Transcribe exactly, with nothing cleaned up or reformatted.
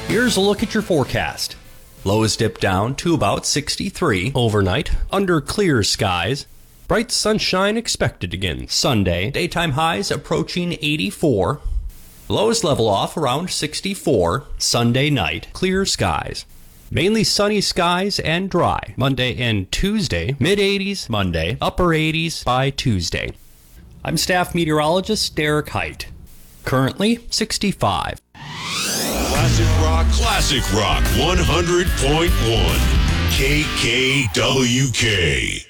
Here's a look at your forecast. Lows dip down to about sixty-three overnight under clear skies. Bright sunshine expected again Sunday. Daytime highs approaching eighty-four. Lows level off around sixty-four Sunday night. Clear skies. Mainly sunny skies and dry Monday and Tuesday. Mid eighties Monday. Upper eighties by Tuesday. I'm staff meteorologist Derek Height. Currently sixty-five. Classic Rock, Classic Rock one hundred point one K K W K.